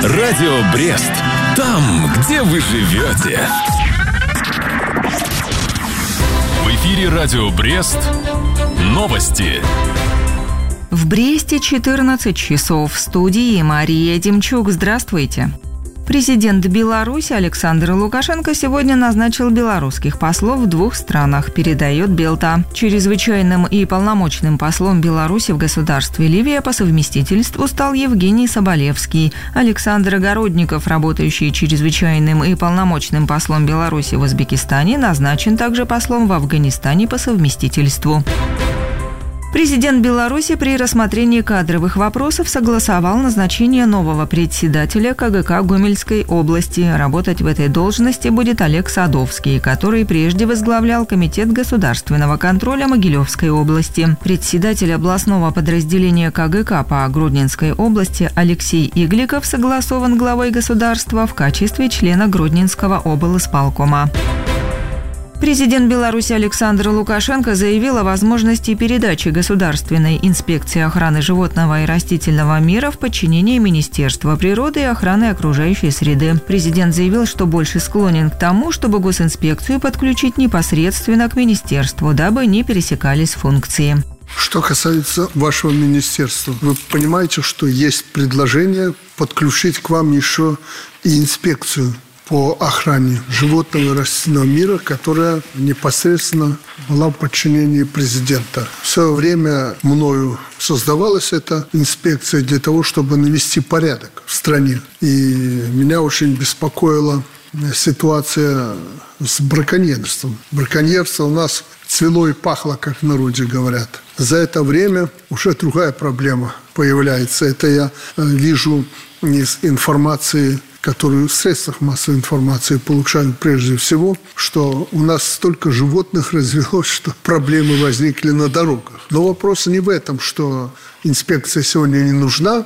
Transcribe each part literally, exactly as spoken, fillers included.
Радио Брест. Там, где вы живете. В эфире Радио Брест. Новости. В Бресте четырнадцать часов. В студии Мария Демчук. Здравствуйте. Президент Беларуси Александр Лукашенко сегодня назначил белорусских послов в двух странах, передает Белта. Чрезвычайным и полномочным послом Беларуси в государстве Ливия по совместительству стал Евгений Соболевский. Александр Огородников, работающий чрезвычайным и полномочным послом Беларуси в Узбекистане, назначен также послом в Афганистане по совместительству. Президент Беларуси при рассмотрении кадровых вопросов согласовал назначение нового председателя ка гэ ка Гомельской области. Работать в этой должности будет Олег Садовский, который прежде возглавлял Комитет государственного контроля Могилевской области. Председатель областного подразделения ка гэ ка по Гродненской области Алексей Игликов согласован главой государства в качестве члена Гродненского облисполкома. Президент Беларуси Александр Лукашенко заявил о возможности передачи Государственной инспекции охраны животного и растительного мира в подчинение Министерства природы и охраны окружающей среды. Президент заявил, что больше склонен к тому, чтобы госинспекцию подключить непосредственно к министерству, дабы не пересекались функции. Что касается вашего министерства, вы понимаете, что есть предложение подключить к вам еще и инспекцию по охране животного и растительного мира, которая непосредственно была в подчинении президента. В свое время мною создавалась эта инспекция для того, чтобы навести порядок в стране. И меня очень беспокоила ситуация с браконьерством. Браконьерство у нас цвело и пахло, как в народе говорят. За это время уже другая проблема появляется. Это я вижу из информации, которую в средствах массовой информации получают прежде всего, что у нас столько животных развелось, что проблемы возникли на дорогах. Но вопрос не в этом, что инспекция сегодня не нужна,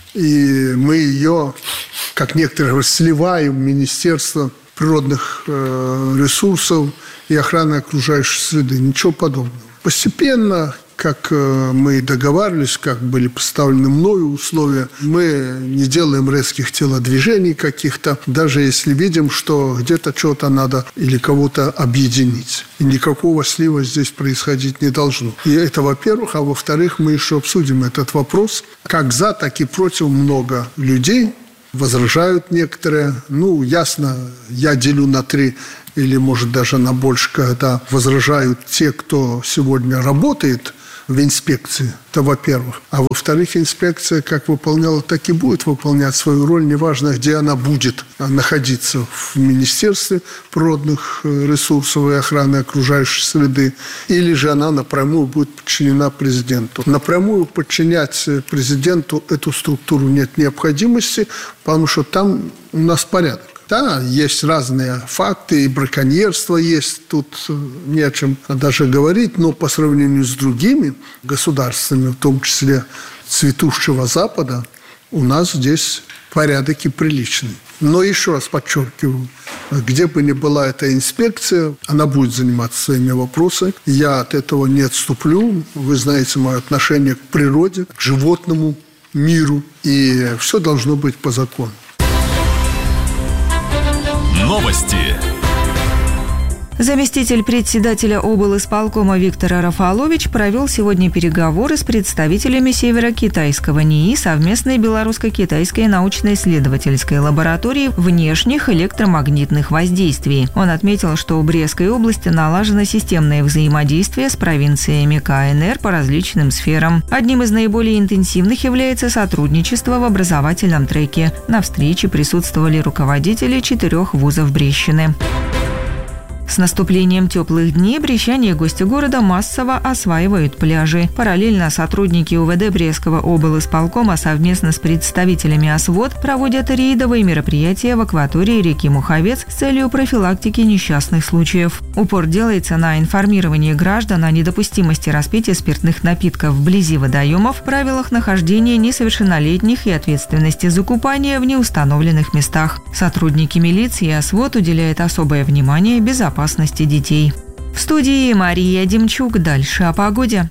и мы ее, как некоторые говорят, сливаем в Министерство природных э, ресурсов и охраны окружающей среды. Ничего подобного. Постепенно, как мы и договаривались, как были поставлены мною условия, мы не делаем резких телодвижений каких-то, даже если видим, что где-то что-то надо или кого-то объединить. И никакого слива здесь происходить не должно. И это, во-первых. А во-вторых, мы еще обсудим этот вопрос. Как за, так и против много людей. Возражают некоторые. Ну, ясно, я делю на три или, может, даже на больше, когда возражают те, кто сегодня работает в инспекции, это во-первых. А во-вторых, инспекция как выполняла, так и будет выполнять свою роль, неважно, где она будет находиться, в Министерстве природных ресурсов и охраны окружающей среды, или же она напрямую будет подчинена президенту. Напрямую подчинять президенту эту структуру нет необходимости, потому что там у нас порядок. Да, есть разные факты, и браконьерство есть, тут не о чем даже говорить, но по сравнению с другими государствами, в том числе цветущего Запада, у нас здесь порядок и приличный. Но еще раз подчеркиваю, где бы ни была эта инспекция, она будет заниматься своими вопросами. Я от этого не отступлю. Вы знаете мое отношение к природе, к животному миру, и все должно быть по закону. Новости. Заместитель председателя облисполкома Виктор Рафалович провел сегодня переговоры с представителями Северо-Китайского НИИ совместной белорусско-китайской научно-исследовательской лаборатории внешних электромагнитных воздействий. Он отметил, что в Брестской области налажено системное взаимодействие с провинциями ка эн эр по различным сферам. Одним из наиболее интенсивных является сотрудничество в образовательном треке. На встрече присутствовали руководители четырех вузов Брестщины. С наступлением теплых дней брестчане и гости города массово осваивают пляжи. Параллельно сотрудники у вэ дэ Брестского облисполкома совместно с представителями ОСВОД проводят рейдовые мероприятия в акватории реки Муховец с целью профилактики несчастных случаев. Упор делается на информировании граждан о недопустимости распития спиртных напитков вблизи водоемов, правилах нахождения несовершеннолетних и ответственности за купание в неустановленных местах. Сотрудники милиции и ОСВОД уделяют особое внимание безопасности детей. В студии Мария Демчук. Дальше о погоде.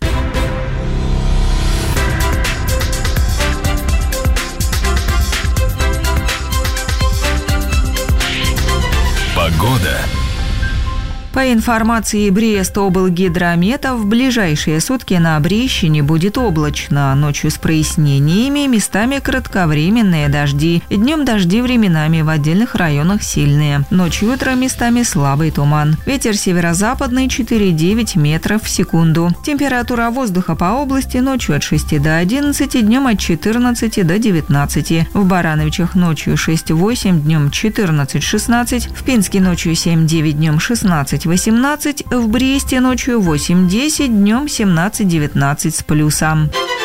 По информации Брест-облгидромета, в ближайшие сутки на Брещине будет облачно, ночью с прояснениями, местами кратковременные дожди, днем дожди временами, в отдельных районах сильные. Ночью и утром местами слабый туман. Ветер северо-западный четыре-девять метров в секунду. Температура воздуха по области ночью от шести до одиннадцати, днем от четырнадцати до девятнадцати. В Барановичах ночью шесть-восемь, днем четырнадцать-шестнадцать. В Пинске ночью семь-девять, днем шестнадцать-восемнадцать. В Бресте ночью восемь-десять, днем семнадцать-девятнадцать с плюсом.